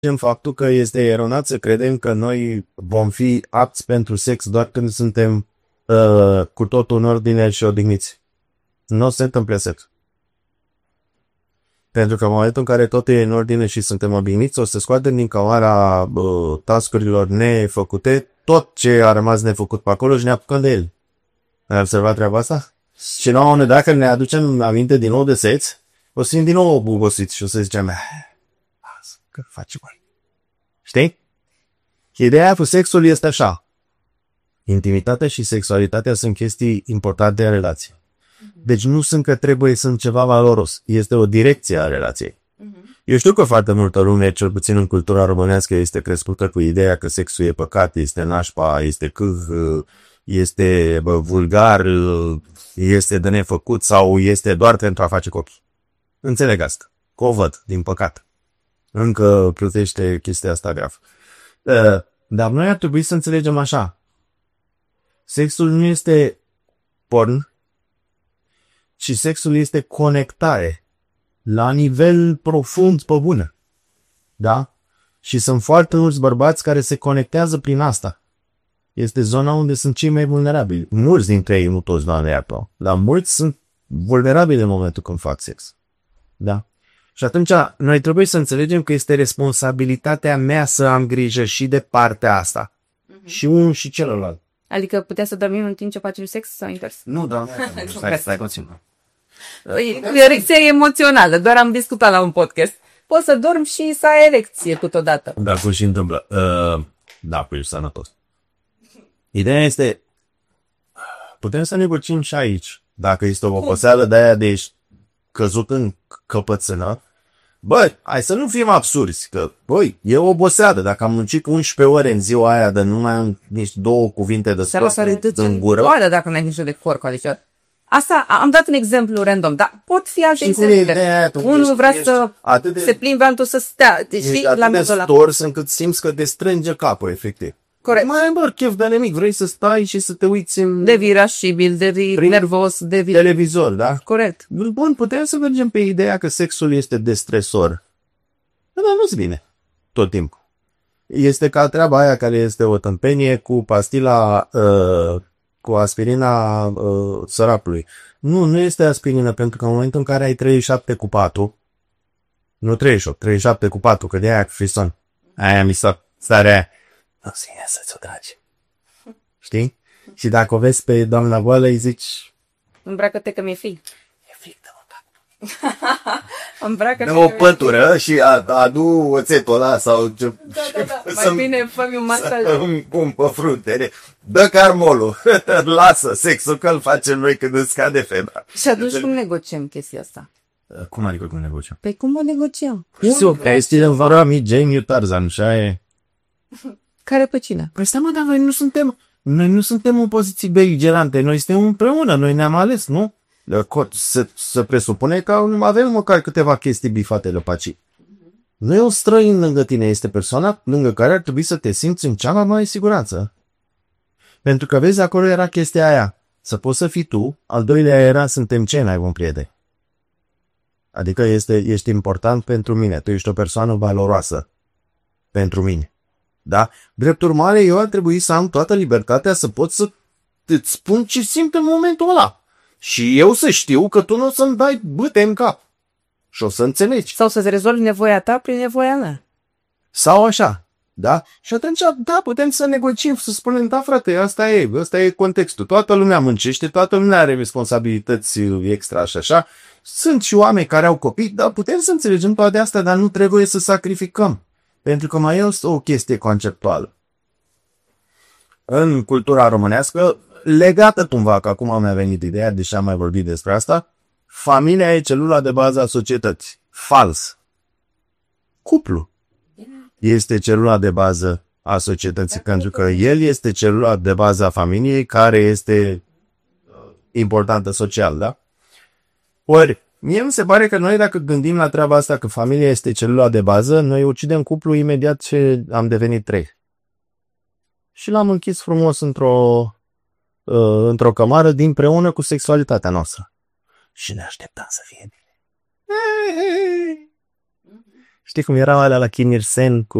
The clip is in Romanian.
în faptul că este eronat să credem că noi vom fi apți pentru sex doar când suntem cu totul în ordine și odihniți. Nu se întâmplă sex. Pentru că în momentul în care totul e în ordine și suntem odihniți, o să scoatem din cămara task-urilor nefăcute tot ce a rămas nefăcut pe acolo și ne apucăm de el. Ai observat treaba asta? Și la un moment dat, dacă ne aducem aminte din nou de sex, o să fim din nou obosiți și o să zicem, că facem mai. Știi? Ideea cu sexul este așa. Intimitatea și sexualitatea sunt chestii importante în relație. Deci nu sunt că trebuie să sunt ceva valoros. Este o direcție a relației. Eu știu că foarte multă lume, cel puțin în cultura românească, este crescută cu ideea că sexul e păcat, este nașpa, este este vulgar, este de nefăcut sau este doar pentru a face copii. Înțeleg asta. Că o văd, din păcat. Încă plutește chestia asta grav. Dar noi ar trebui să înțelegem așa. Sexul nu este porn, ci sexul este conectare la nivel profund pe bună. Da? Și sunt foarte mulți bărbați care se conectează prin asta. Este zona unde sunt cei mai vulnerabili. Mulți dintre ei, nu toți, Doamne iartă, dar mulți sunt vulnerabili în momentul când fac sex. Da? Și atunci noi trebuie să înțelegem că este responsabilitatea mea să am grijă și de partea asta. Și unul și celălalt. Adică putea să dormim în timp ce facem sex sau invers? Nu, Doamne, stai puțin. Erecție emoțională, doar am discutat la un podcast. Poți să dormi și să ai erecție câteodată. Da, cum și întâmplă. Da, păi sănătos. Ideea este, putem să negociem și aici. Dacă este o oboseală de aia de ești căzut în căpățână, băi, hai să nu fim absurzi, că, băi, e o oboseală. Dacă am muncit 11 ore în ziua aia de numai am nici două cuvinte de spus în gură. Oare dacă n-ai nicio de corp, adică asta, am dat un exemplu random, dar pot fi alte exemple. Unul vrea să se plimbe, altul să stea. Ești atât de stors încât simți că te strânge capul, efectiv. Corect. Mai ai doar chef de nimic, vrei să stai și să te uiți în... De irascibil, de nervos, de televizor, da? Corect. Bun, putem să mergem pe ideea că sexul este destresor. Dar nu-ți bine tot timpul. Este ca treaba aia care este o tâmpenie cu pastila, cu aspirina sărapului. Nu este aspirină, pentru că în momentul în care ai 37 cu 4, nu 38, 37 cu 4, că de aia cu frison. Aia mi s-a starea aia. Nu se ia să-ți o tragi. Știi? Și dacă o vezi pe doamna goală, îi zici... Îmbracă-te că mi-e frig. E frig de Îmbracă-te o pătură și adu oțetul ăla sau... Da. Mai bine fă-mi un masaj. Să-mi pun pe frunte. Dă carmolul. Lasă sexul că îl facem noi când îți scade febra. Și atunci cum negociem chestia asta? Cum adică cum negociem? Păi cum o negociem? Este în vara mi Jamie Tarzan, și aia e. Care pe cine? Păi stai mă, dar noi nu suntem în poziții beligerante, noi suntem împreună, noi ne-am ales, nu? Se presupune că avem măcar câteva chestii bifate de paci. Nu e un străin lângă tine, este persoana lângă care ar trebui să te simți în cea mai mare siguranță. Pentru că vezi, acolo era chestia aia, să poți să fii tu, al doilea era suntem cei mai buni prieteni. Adică ești important pentru mine, tu ești o persoană valoroasă pentru mine. Da? Drept urmare, eu ar trebui să am toată libertatea să pot să îți spun ce simt în momentul ăla. Și eu să știu că tu nu o să-mi dai bâte în cap. Și o să înțelegi. Sau să-ți rezolvi nevoia ta prin nevoia mea. Sau așa. Da? Și atunci, da, putem să negociem, să spunem, da, frate, ăsta e contextul. Toată lumea muncește, toată lumea are responsabilități extra și așa. Sunt și oameni care au copii, dar putem să înțelegem toate astea, dar nu trebuie să sacrificăm. Pentru că mai este o chestie conceptuală. În cultura românească, legată cumva, că acum mi-a venit ideea, deși am mai vorbit despre asta, familia e celula de bază a societății. Fals. Cuplu este celula de bază a societății, pentru că el este celula de bază a familiei care este importantă social, da? Ori, mie mi se pare că noi, dacă gândim la treaba asta, că familia este celula de bază, noi ucidem cuplul imediat ce am devenit 3. Și l-am închis frumos într-o cămară dinpreună cu sexualitatea noastră. Și ne așteptam să fie bine. Știi cum erau alea la Kim Il-sen cu